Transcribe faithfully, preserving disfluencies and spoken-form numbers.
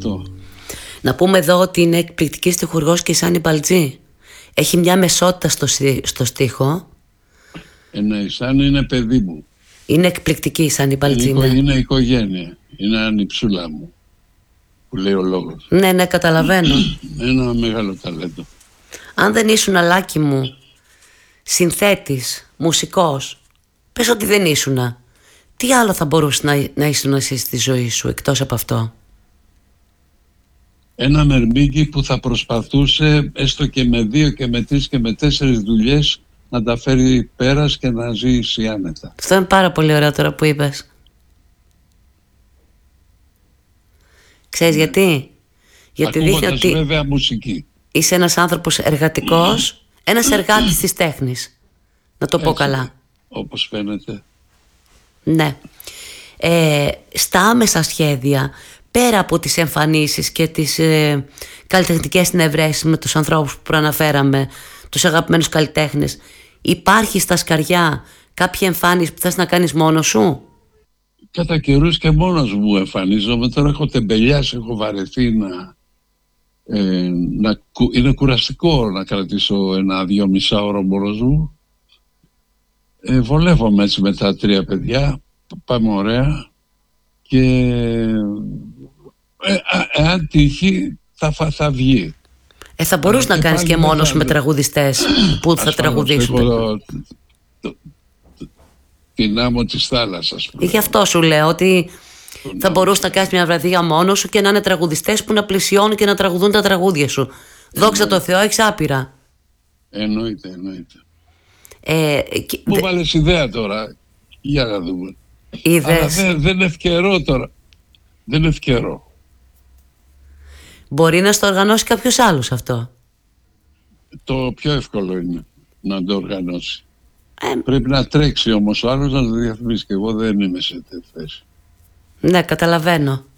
αυτό. Να πούμε εδώ ότι είναι εκπληκτική στιχουργός και η Σάνι Μπαλτζή. Έχει μια μεσότητα στο, στο στίχο. Ε, ναι, η Σάνι είναι παιδί μου. Είναι εκπληκτική η Σάνι Μπαλτζή. Είναι, ναι. είναι οικογένεια. Είναι ανιψούλα μου, που λέει ο λόγος. Ναι, ναι, καταλαβαίνω. Ένα μεγάλο ταλέντο. Αν δεν ήσουν, Αλάκη μου, συνθέτης, μουσικός, πες ότι δεν ήσουνα, τι άλλο θα μπορούσε να, να ήσουν εσύ στη ζωή σου εκτός από αυτό? Ένα μερμήγκι που θα προσπαθούσε έστω και με δύο και με τρεις και με τέσσερις δουλειές να τα φέρει πέρας και να ζήσει άνετα. Αυτό είναι πάρα πολύ ωραίο τώρα που είπες. Ξέρεις ναι. γιατί? Γιατί δείχνει ότι βέβαια μουσική. Είσαι ένας άνθρωπος εργατικός, ένας εργάτης της τέχνης. Να το πω έτσι, καλά. Όπως φαίνεται. Ναι. Ε, στα άμεσα σχέδια, πέρα από τις εμφανίσεις και τις ε, καλλιτεχνικές συνευρέσεις με τους ανθρώπους που προαναφέραμε, τους αγαπημένους καλλιτέχνες, υπάρχει στα σκαριά κάποια εμφάνιση που θες να κάνεις μόνος σου? Κατά καιρούς και μόνος μου εμφανίζομαι. Τώρα έχω τεμπελιάσει, έχω βαρεθεί να, ε, να... Είναι κουραστικό να κρατήσω ένα δυο μισά ώρα μόνος μου. Ε, βολεύομαι έτσι με τα τρία παιδιά. Πάμε ωραία. Και ε, εάν τύχει θα, θα βγει. Ε, θα μπορούσε να κάνεις και μόνος σου με τραγουδιστές που θα τραγουδήσουν. Το, το, το, την άμμο της θάλασσας. Γι' αυτό σου λέω ότι τον θα μπορούσε να κάνεις μια βραδιά μόνος σου και να είναι τραγουδιστές που να πλησιώνουν και να τραγουδούν τα τραγούδια σου. Εννοείται. Δόξα τω Θεώ, έχεις άπειρα. Εννοείται, εννοείται. Ε, και... Μου βάλες ιδέα τώρα. Για να δούμε. Είδες. Αλλά δεν, δεν είναι ευκαιρό τώρα. Δεν είναι ευκαιρό. Μπορεί να στο οργανώσει κάποιος άλλος αυτό. Το πιο εύκολο είναι να το οργανώσει. Ε... Πρέπει να τρέξει όμως ο άλλος να το διαφημίσει και εγώ δεν είμαι σε τέτοια θέση. Ναι, καταλαβαίνω.